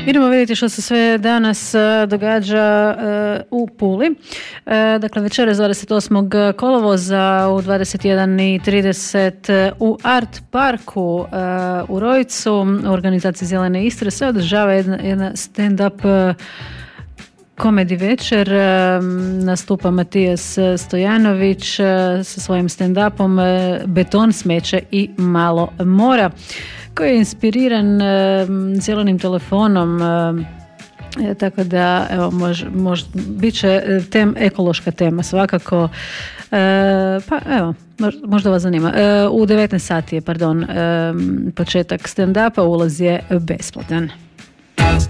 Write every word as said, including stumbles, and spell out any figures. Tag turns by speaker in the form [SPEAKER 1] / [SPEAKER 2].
[SPEAKER 1] Idemo vidjeti što se sve danas uh, događa uh, u Puli. Uh, dakle, večeras dvadeset osmog kolovoza u dvadeset jedan i trideset u Art Parku uh, u Rojcu u organizaciji Zelene Istre se održava jedna, jedna stand-up uh, komedi večer. Nastupa Matijas Stojanović sa svojim stand-upom Beton, smeće i malo mora, koji je inspiriran zelenim telefonom, tako da evo, mož, mož, bit će tem, ekološka tema svakako. Pa evo, možda vas zanima. U devetnaest sati je, pardon, početak stand-upa, ulaz je besplatan.